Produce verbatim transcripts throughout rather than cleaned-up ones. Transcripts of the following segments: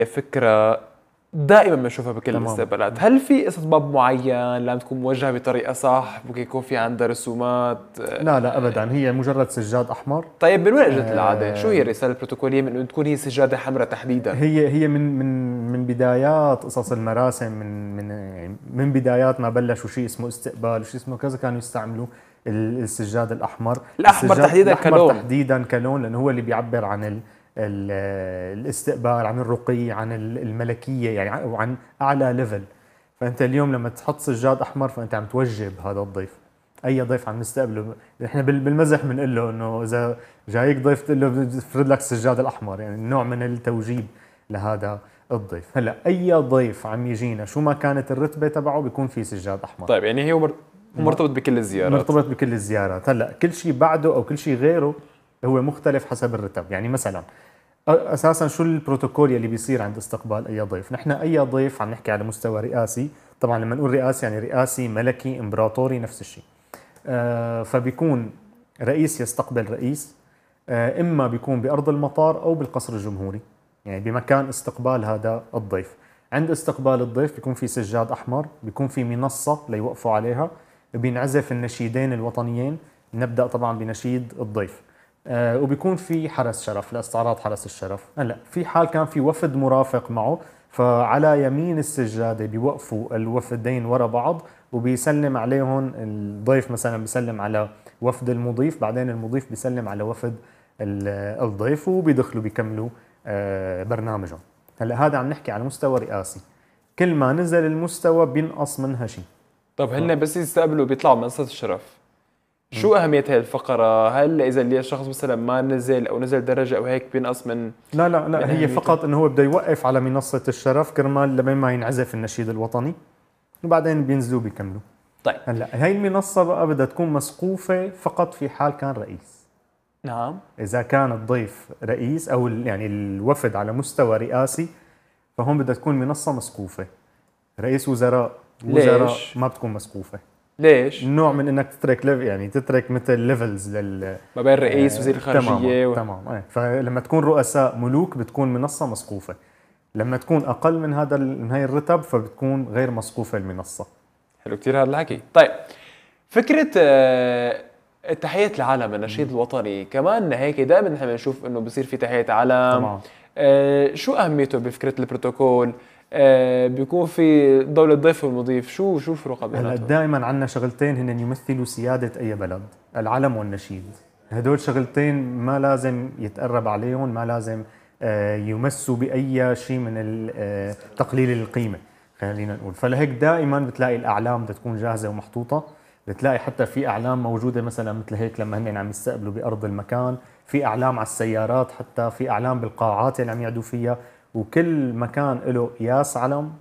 فكرة دائما بنشوفها بكل تمام. الاستقبالات. هل في اسباب معين لازم تكون موجهة بطريقة صح؟ ممكن يكون في عندها رسومات؟ لا لا ابدا، هي مجرد سجاد احمر. طيب من وين اجت العادة؟ شو هي آه، الرسالة البروتوكولية من انه تكون هي سجادة حمراء تحديدا؟ هي هي من من من بدايات قصص المراسم، من من يعني من بدايات ما بلشوا شيء اسمه استقبال وشيء اسمه كذا، كانوا يستعملوا ال- السجاد الاحمر. الأحمر السجاد تحديداً الأحمر كلون. تحديدا كلون، لانه هو اللي بيعبر عن ال ال الاستقبال، عن الرقي، عن ال- الملكيه، يعني وعن اعلى ليفل. فانت اليوم لما تحط سجاد احمر فانت عم توجه بهذا الضيف. اي ضيف عم نستقبله، احنا بال- بالمزح بنقول له انه اذا جايك ضيف تقول له بفرد لك السجاد الاحمر، يعني نوع من التوجيب لهذا الضيف. هلا اي ضيف عم يجينا شو ما كانت الرتبه تبعه بيكون في سجاد احمر. طيب يعني هي مر- مرتبط بكل الزيارات. مرتبط بكل الزيارات. هلا كل شيء بعده او كل شيء غيره هو مختلف حسب الرتب. يعني مثلا اساسا شو البروتوكول اللي بيصير عند استقبال اي ضيف؟ نحن اي ضيف عم نحكي على مستوى رئاسي، طبعا لما نقول رئاسي يعني رئاسي ملكي امبراطوري نفس الشيء. آه فبيكون رئيس يستقبل رئيس، آه اما بيكون بارض المطار او بالقصر الجمهوري، يعني بمكان استقبال هذا الضيف. عند استقبال الضيف بيكون في سجاد احمر، بيكون في منصه ليوقفوا عليها، بينعزف النشيدين الوطنيين. نبدا طبعا بنشيد الضيف، آه وبيكون في حرس شرف لاستعراض حرس الشرف. هلا في حال كان في وفد مرافق معه، فعلى يمين السجاده بيوقفوا الوفدين ورا بعض وبيسلم عليهم الضيف. مثلا بيسلم على وفد المضيف، بعدين المضيف بيسلم على وفد ال- الضيف، وبيدخلوا بيكملوا آه برنامجهم. هلا هذا عم نحكي على مستوى رئاسي. كل ما نزل المستوى بينقص منها شيء. طب هن بس يستقبلوا بيطلعوا منصة الشرف، شو أهمية هاي الفقرة؟ هل إذا اللي الشخص مثلا ما نزل أو نزل درجة أو هيك بينقص من؟ لا لا لا، من هي أهميته؟ فقط انه هو بده يوقف على منصة الشرف كرمال لبين ما ينعزف النشيد الوطني، وبعدين بينزلوا بيكملوا. طيب هلا هي المنصة بقى بدها تكون مسقوفة فقط في حال كان رئيس. نعم. إذا كان الضيف رئيس أو ال- يعني الوفد على مستوى رئاسي، فهون بدها تكون منصة مسقوفة. رئيس وزراء وزراء ليش؟ ما بتكون مسقوفة. ليش؟ نوع من انك تترك ليف، يعني تترك مثل ليفلز لل ما بين رئيس وزير آه، الخارجية و... تمام تمام. ايه، فلما تكون رؤساء ملوك بتكون منصة مسقوفة. لما تكون اقل من هذا ال- من هاي الرتب فبتكون غير مسقوفة المنصة. حلو كتير هذا الحكي. طيب فكرة آه، تحية العلم، النشيد الوطني كمان هيك دائما نحن بنشوف انه بصير في تحية علم. تمام. آه، شو اهميته بفكرة البروتوكول؟ آه، بيكون في دولة ضيف والمضيف، شو شو الفروق هلا بيناتهم؟ دائما عندنا شغلتين هن يمثلوا سيادة اي بلد: العلم والنشيد. هدول شغلتين ما لازم يتقرب عليهم، ما لازم آه، يمسوا بأي شيء من ال- آه، تقليل القيمة، خلينا نقول. فلهيك دائما بتلاقي الأعلام بدها تكون جاهزة ومحطوطة. بتلاقي حتى في أعلام موجودة مثلا مثل هيك لما هن عم يستقبلوا بأرض المكان، في أعلام على السيارات، حتى في أعلام بالقاعات اللي عم يعدوا فيها. وكل مكان له قياس علم،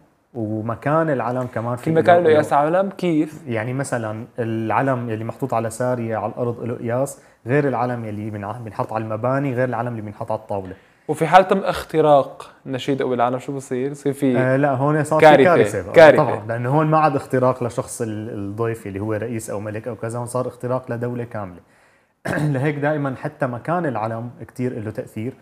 ومكان العلم كمان في في مكان له له- قياس علم كيف؟ يعني مثلا العلم اللي محطوط على سارية على الأرض له قياس غير العلم اللي بنع- بنحط على المباني، غير العلم اللي بنحط على الطاولة. وفي حال تم اختراق النشيد او العلم شو بصير؟ يصير في آه لا، هون صار كارثة. في كارثة بقى. كارثة. طبعا، لأنه هون ما عاد اختراق لشخص ال- الضيف اللي هو رئيس أو ملك أو كذا، هون صار اختراق لدولة كاملة. لهيك دائما حتى مكان العلم كتير له تأثير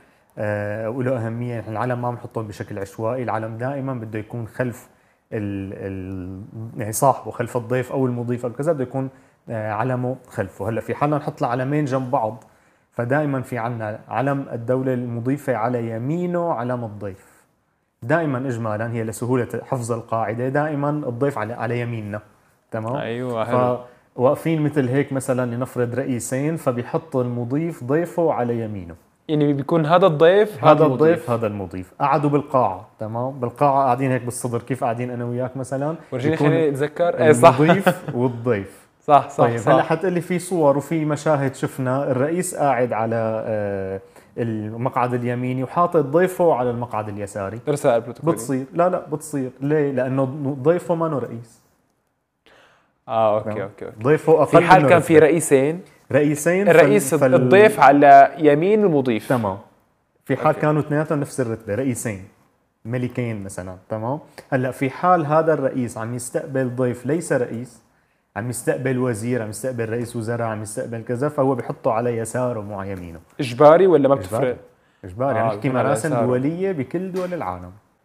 آه وله أهمية. نحن العلم ما بنحطهم بشكل عشوائي، العلم دائما بده يكون خلف ال ال يعني صاحبه، خلف الضيف أو المضيف أو كذا، بده يكون آه علمه خلفه. هلا في حالنا نحط العلمين جنب بعض، فدائما في عنا علم الدولة المضيفة على يمينه علم الضيف. دائما إجمالا هي لسهولة حفظ القاعدة، دائما الضيف على على يميننا. تمام. ايوه حلو. واقفين مثل هيك مثلا لنفرض رئيسين، فبيحط المضيف ضيفه على يمينه. يعني بيكون هذا الضيف هذا الضيف هذا المضيف. قعدوا بالقاعة، تمام، بالقاعة قاعدين هيك بالصدر، كيف قاعدين أنا وياك مثلا. ورجيني بيكون خليني اتذكر. ايه صح. المضيف والضيف. صح صح طيب صح. هلا حتقلي في صور وفي مشاهد شفنا الرئيس قاعد على آه، المقعد اليميني وحاطط ضيفه على المقعد اليساري. رسائل البروتوكول بتصير؟ لا لا بتصير. ليه؟ لأنه ضيفه ما له رئيس. اه اوكي اوكي, أوكي. ضيفه أقل في حال منه كان في رتبة. رئيسين، رئيسين الرئيس فال... الضيف على يمين المضيف. تمام. في حال أوكي. كانوا اثنيناتهم نفس الرتبه، رئيسين ملكين مثلا. تمام. هلا في حال هذا الرئيس عم يستقبل ضيف ليس رئيس، عم يستقبل وزير، عم يستقبل رئيس وزراء، عم يستقبل كذا، فهو بحطه على يساره مو على يمينه. اجباري ولا ما اجباري. بتفرق؟ اجباري. آه، عم نحكي بيكون على مراسم يساره. دوليه بكل دول العالم.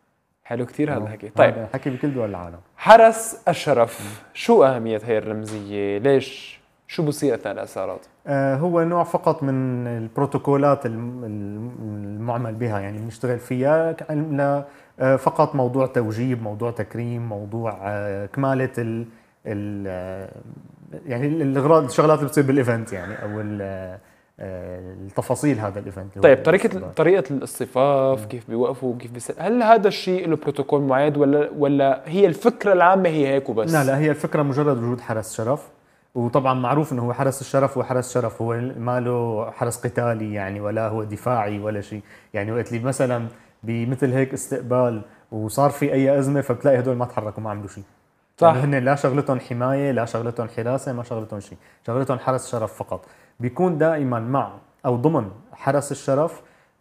حلو كثير هذا آه. الحكي. طيب هذا حكي بكل دول العالم. حرس الشرف، شو أهمية هي الرمزية؟ ليش؟ شو بصير أثناء الإعصارات؟ آه هو نوع فقط من البروتوكولات الم- الم- المعمل بها، يعني بنشتغل فيها ك- ل- آه، فقط موضوع توجيب، موضوع تكريم، موضوع آه، كمالة ال ال آه، يعني الاغراض، الشغلات اللي بتصير بالايفنت يعني، او ال- آه، آه، التفاصيل هذا الايفنت اللي هو طيب طريقة الاستقبال. طريقة الاصطفاف، كيف بيوقفوا، كيف بيس... هل هذا الشيء له بروتوكول معين ولا ولا هي الفكرة العامة هي هيك وبس؟ لا لا، هي الفكرة مجرد وجود حرس شرف. وطبعا معروف انه هو حرس الشرف، هو حرس شرف، هو ما له حرس قتالي يعني، ولا هو دفاعي ولا شيء يعني. وقت اللي مثلا بمثل هيك استقبال وصار في اي ازمه، فبتلاقي هدول ما تحركوا، ما عملوا شيء. صح. يعني هن لا شغلتهم حمايه، لا شغلتهم حراسه، ما شغلتهم شيء، شغلتهم حرس شرف فقط. بيكون دائما مع او ضمن حرس الشرف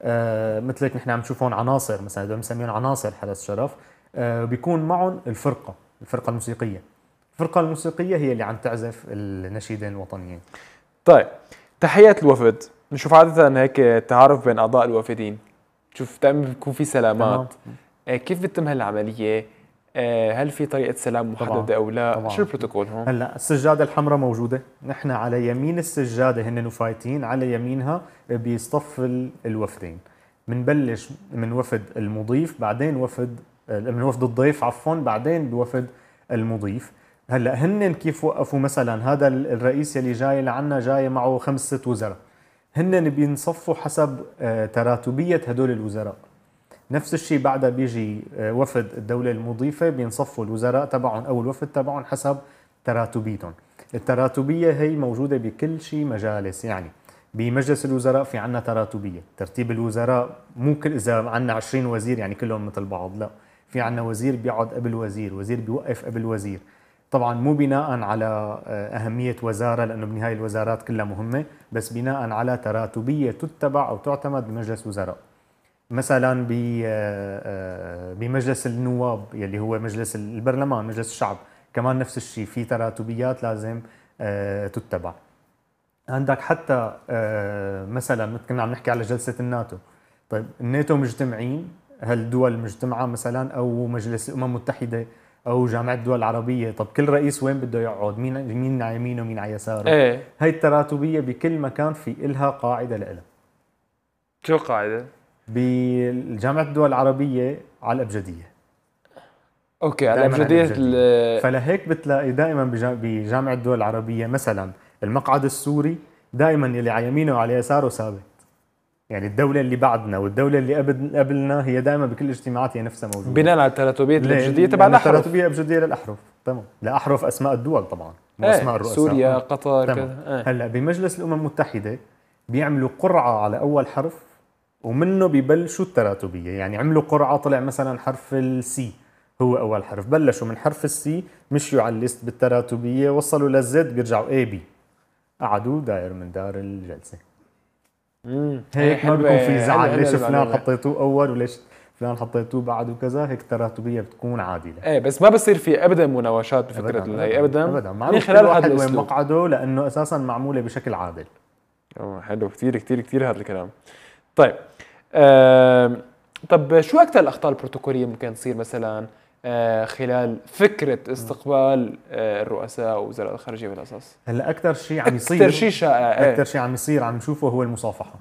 آه مثل هيك نحن عم نشوف هون عناصر، مثلا هذول بنسميهم عناصر حرس شرف. آه بيكون معهم الفرقه، الفرقه الموسيقيه. الفرقه الموسيقيه هي اللي عم تعزف النشيدين الوطنيين. طيب تحيات الوفد، نشوف عادة هيك تعارف بين أعضاء الوافدين، شوف دائما بيكون في سلامات. تمام. آه، كيف بتتم هالعملية؟ آه، هل في طريقة سلام محددة طبعاً. أو لا؟ طبعاً. شو البروتوكول هون؟ هلا السجاده الحمراء موجوده، نحن على يمين السجاده هن وفايتين، على يمينها بيصطف ال- الوفدين. بنبلش من وفد المضيف، بعدين وفد من وفد الضيف عفوا، بعدين بوفد المضيف. هلا هن كيف وقفوا؟ مثلا هذا الرئيس يلي جاي لعنا جاي معه خمس ست وزراء، هن بينصفوا حسب آه، تراتبيه هدول الوزراء. نفس الشيء بعدها بيجي آه، وفد الدولة المضيفة، بينصفوا الوزراء تبعهم أو الوفد تبعهم حسب تراتبيتهم. التراتبية هي موجودة بكل شيء مجالس، يعني بمجلس الوزراء في عنا تراتبية، ترتيب الوزراء مو كل إذا عنا عشرين وزير يعني كلهم مثل بعض، لا، في عنا وزير بيقعد قبل وزير، وزير بيوقف قبل وزير. طبعا مو بناء على آه، أهمية وزارة، لأنه بالنهاية الوزارات كلها مهمة، بس بناء على تراتبية تتبع أو تعتمد بمجلس وزراء. مثلا بمجلس النواب يلي هو مجلس البرلمان، مجلس الشعب، كمان نفس الشيء، في تراتبيات لازم تتبع. عندك حتى مثلا كنا عم نحكي على جلسة الناتو. طيب الناتو مجتمعين، هل الدول مجتمعة مثلا، او مجلس الامم المتحدة، او جامعة الدول العربية؟ طب كل رئيس وين بده يقعد؟ مين مين على يمينه ومين على يساره؟ ايه، هاي التراتبية بكل مكان في إلها قاعدة لإلها. شو القاعدة؟ بالجامعة الدول العربية على الأبجدية. اوكي، على دائما على أبجدية الأبجدية. ال- فلهيك بتلاقي دائما بجا- بجامعة الدول العربية مثلا المقعد السوري دائما اللي على يمينه وعلى يساره ثابت. يعني الدولة اللي بعدنا والدولة اللي قبل قبلنا هي دائما بكل الاجتماعات هي نفسها موجودة. بناء على تراتبية ليه؟ الأبجدية تبع لأن الأحرف. التراتبية أبجدية للأحرف، تمام، لأحرف أسماء الدول طبعا، مو ايه، أسماء الرؤساء. سوريا، آه. قطر، تمام. كذا. ايه. هلا بمجلس الأمم المتحدة بيعملوا قرعة على أول حرف، ومنه ببلشوا التراتبية. يعني عملوا قرعة، طلع مثلا حرف السي هو أول حرف، بلشوا من حرف السي، مشوا على الليست بالتراتبية، وصلوا للزد، بيرجعوا اي بي، قعدوا داير من دار الجلسة. امم هيك ما بيكون في زعل، حلوة ليش فلان المعلومة. حطيتوه أول وليش فلان حطيتوه بعد وكذا. هيك التراتبية بتكون عادلة. ايه، بس ما بصير في ابدا مناوشات بفكرة ابدا هي ابدا ابدا، من معروف خلال كل هذا واحد وين الاسلوب. مقعده، لانه اساسا معموله بشكل عادل. أوه، حلو كثير كثير كثير هذا الكلام. طيب آه، طب شو اكثر الاخطاء البروتوكوليه ممكن تصير مثلا آه خلال فكره استقبال آه الرؤساء ووزراء الخارجيه بالاساس؟ هلا اكثر شيء عم يصير، اكثر شيء شائع. اكثر ايه. شيء عم يصير عم نشوفه هو المصافحه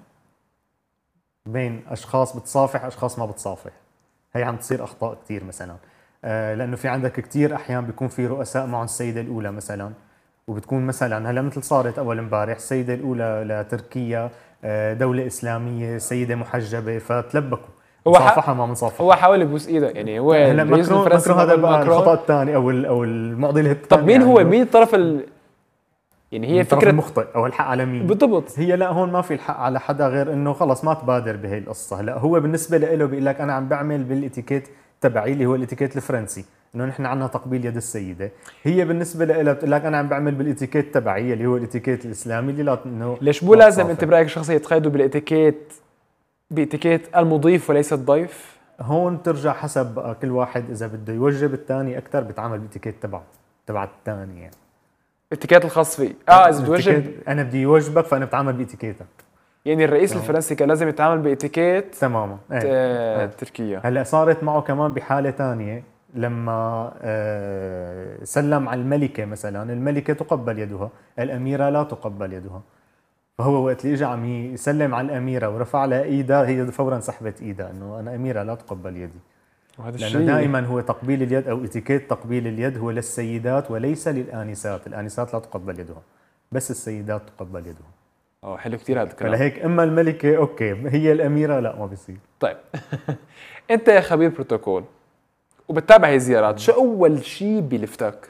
بين اشخاص، بتصافح اشخاص ما بتصافح. هي عم تصير اخطاء كثير مثلا، آه لانه في عندك كثير احيان بيكون في رؤساء معهم السيده الاولى مثلا، وبتكون مثلا هلا مثل صارت اول امبارح السيده الاولى لتركيا، آه دوله اسلاميه، سيده محجبه، فتلبكوا هو مصافحه ما مصافحه. هو حاول يبوس ايده، يعني هو هلا الرئيس ماكرون الفرنسي ماكرون هذا بقى ماكرون. الخطا الثاني او ال- او المعضله الثانيه. طب مين هو عنده. مين الطرف ال... يعني هي الطرف فكره المخطئ او الحق على مين؟ بالضبط. هي لا، هون ما في الحق على حدا غير انه خلص ما تبادر بهي القصه. هلا هو بالنسبه له بيقول لك انا عم بعمل بالاتيكيت تبعي اللي هو الاتيكيت الفرنسي، انه نحن عندنا تقبيل يد السيده. هي بالنسبه له بتقول لك انا عم بعمل بالاتيكيت تبعي اللي هو الاتيكيت الاسلامي اللي لا انه ليش مو لازم انت برايك شخص يتقيدوا بالاتيكيت باتيكيت المضيف وليس الضيف؟ هون ترجع حسب بقى كل واحد اذا بده يوجب الثاني اكثر بيتعامل بالاتيكيت تبعه تبع الثاني يعني. اتيكيت الخاص فيه. اه اذا بتوجب الاتيكيت- انا بدي يوجبك فانا بتعامل باتيكيتك. يعني الرئيس تمام. الفرنسي كان لازم يتعامل باتيكيت تماما ايه. آه، آه. تركيا. هلا صارت معه كمان بحاله ثانيه لما آه، سلم على الملكه مثلا، الملكه تقبل يدها، الاميره لا تقبل يدها. فهو وقت اللي اجى عم يسلم على الاميره ورفع لها ايدها، هي فورا سحبت ايدها انه انا اميره لا تقبل يدي. وهذا لانه الشيء دائما هو تقبيل اليد او اتيكيت تقبيل اليد هو للسيدات وليس للانسات، الانسات لا تقبل يدها، بس السيدات تقبل يدها. اه حلو كثير هذا الكلام. فلهيك اما الملكه اوكي، هي الاميره لا ما بيصير. طيب انت يا خبير بروتوكول وبتتابع هي الزيارات، شو اول شيء بيلفتك؟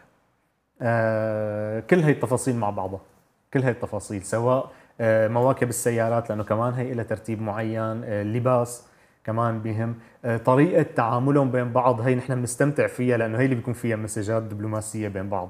آه كل هي التفاصيل مع بعضها، كل هي التفاصيل سواء آه مواكب السيارات لانه كمان هي لها ترتيب معين، آه اللباس كمان بهم، آه طريقه تعاملهم بين بعض هي نحن بنستمتع فيها لانه هي اللي بيكون فيها مسجات دبلوماسيه بين بعض.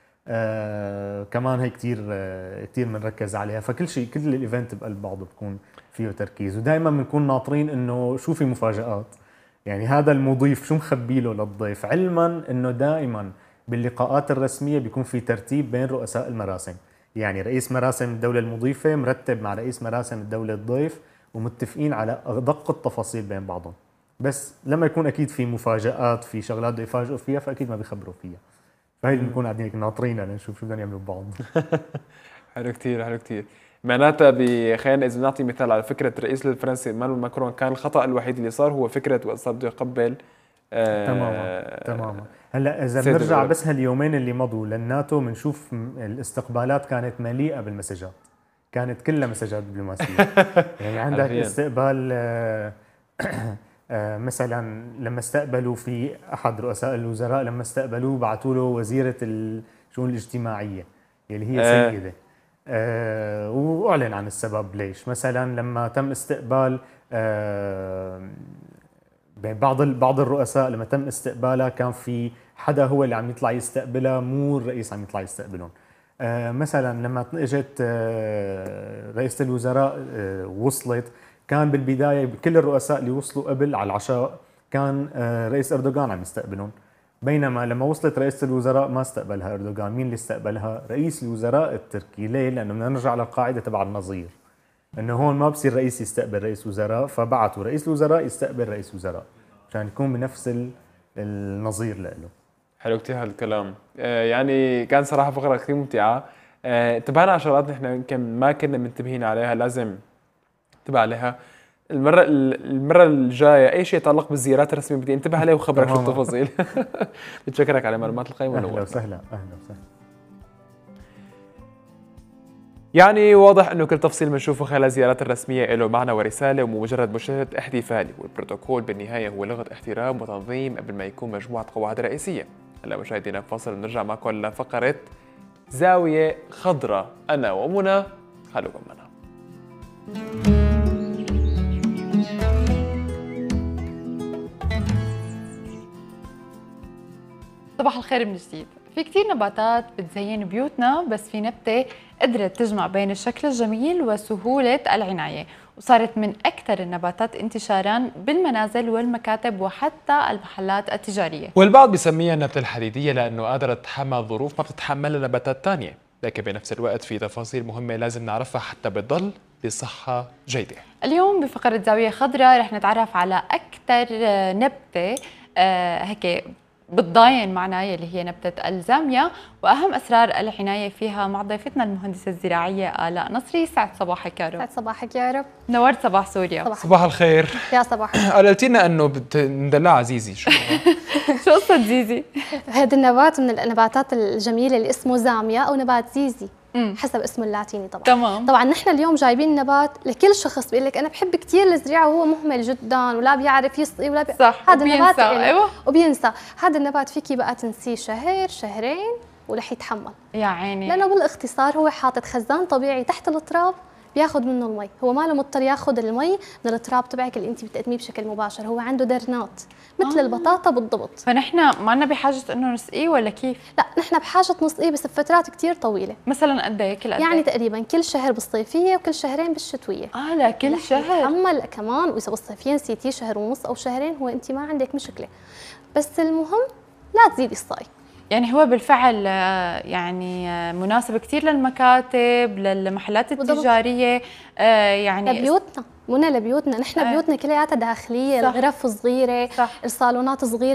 آه كمان هي كثير آه كثير بنركز عليها، فكل شيء كل الايفنت بقلب بعضه بكون فيه تركيز، ودائما بنكون ناطرين انه شو في مفاجآت. يعني هذا المضيف شو مخبي له للضيف، علما انه دائما باللقاءات الرسميه بيكون في ترتيب بين رؤساء المراسم، يعني رئيس مراسم الدوله المضيفه مرتب مع رئيس مراسم الدوله الضيف ومتفقين على ادق التفاصيل بين بعضهم، بس لما يكون اكيد في مفاجآت، في شغلات بده يفاجئوا فيها فاكيد ما بيخبروا فيها. فهي اللي بنكون قاعدين هيك ناطرين لنشوف شو بدهم يعملوا ببعض. حلو كثير حلو كثير. معناتها خلينا اذا نعطي مثال على فكره الرئيس الفرنسي ايمانويل ماكرون، كان الخطا الوحيد اللي صار هو فكره وقت صار بده يقبل آه تماما تماما. هلا اذا بنرجع بس هاليومين اللي مضوا للناتو بنشوف الاستقبالات كانت مليئه بالمسجات، كانت كلها مسجات دبلوماسيه. يعني عندك استقبال آه آه مثلا لما استقبلوا في احد رؤساء الوزراء، لما استقبلوه بعثوا له وزيره الشؤون الاجتماعيه اللي هي آه. سيده، آه واعلن عن السبب ليش. مثلا لما تم استقبال آه بعض بعض الرؤساء لما تم استقبالها كان في حدا هو اللي عم يطلع يستقبلها، مو الرئيس عم يطلع يستقبلهم. آه مثلا لما اجت آه رئيسة الوزراء آه وصلت، كان بالبدايه كل الرؤساء اللي وصلوا قبل على العشاء كان آه رئيس اردوغان عم يستقبلهم، بينما لما وصلت رئيسة الوزراء ما استقبلها اردوغان. مين اللي استقبلها؟ رئيس الوزراء التركي. ليه؟ لانه بدنا نرجع للقاعده تبع النظير، انه هون ما بصير رئيس يستقبل رئيس وزراء، فبعثوا رئيس الوزراء يستقبل رئيس وزراء عشان يكون بنفس النظير له. حلو كثير هالكلام. آه يعني كان صراحه فقره كثير ممتعه. آه انتبهنا على شغلات نحن يمكن ما كنا منتبهين عليها، لازم ننتبه عليها المره المره الجايه. اي شيء يتعلق بالزيارات الرسميه بدي انتبه عليه وخبرك شو التفاصيل. بتشكرك على المعلومات القيمه. اهلا وسهلا. اهلا وسهلا. يعني واضح انه كل تفصيل بنشوفه خلال الزيارات الرسميه له معنى ورساله، ومو مجرد مشاهده احتفالي، والبروتوكول بالنهايه هو لغه احترام وتنظيم قبل ما يكون مجموعه قواعد رئيسيه. هلا مشاهدينا فاصل بنرجع معكم لفقره زاويه خضراء انا ومنى، خلوكم معنا. صباح الخير من جديد. في كتير نباتات بتزين بيوتنا، بس في نبتة قدرت تجمع بين الشكل الجميل وسهولة العناية، وصارت من أكثر النباتات انتشاراً بالمنازل والمكاتب وحتى المحلات التجارية. والبعض بيسميها النبتة الحديدية لأنه قادرة تتحمل ظروف ما بتتحملها نباتات تانية، لكن بنفس الوقت في تفاصيل مهمة لازم نعرفها حتى بتضل بصحة جيدة. اليوم بفقرة زاوية خضراء رح نتعرف على أكثر نبتة آه هيك بتضاين معنا اللي هي نبتة الزاميا، وأهم أسرار العناية فيها مع ضيفتنا المهندسة الزراعية آلاء نصري. سعد صباحك يا رب. سعد صباحك يا رب. نورت صباح سوريا. صباح, صباح الخير يا صباح الخير. قالت لنا انه بندلعها زيزي. شو شو قصة زيزي؟ هذا النبات من النباتات الجميلة اللي اسمه زاميا أو نبات زيزي مم. حسب اسمه اللاتيني طبعا. تمام. طبعا نحن اليوم جايبين نبات لكل شخص بيقول لك انا بحب كثير الزراعه وهو مهمل جدا ولا بيعرف يسقي ولا بي... صح. هذا النبات أيوة. وبينسى. هذا النبات فيكي بقى تنسيه شهر شهرين ورح يتحمل يا عيني، لانه بالاختصار هو حاطط خزان طبيعي تحت التراب بياخذ منه المي، هو ما له مضطر ياخذ المي من التراب تبعك اللي انت بتقدميه بشكل مباشر، هو عنده درنات مثل آه. البطاطا بالضبط. فنحن ما لنا بحاجه انه نسقيه ولا كيف؟ لا نحن بحاجه نسقيه بس بفترات كثير طويله. مثلا قد ايه؟ كل قد يعني تقريبا كل شهر بالصيفيه وكل شهرين بالشتويه. اه لا كل شهر يتحمل كمان، واذا بالصيفيه نسيتيه شهر ونص او شهرين هو انت ما عندك مشكله، بس المهم لا تزيدي الصاي. يعني هو بالفعل آه، يعني آه، مناسب كثير للمكاتب، للمحلات التجاريه، آه، يعني لبيوتنا منى، لبيوتنا نحن آه. بيوتنا كلياتها داخليه، صح. الغرف صغيره، صح. الصالونات صغيره.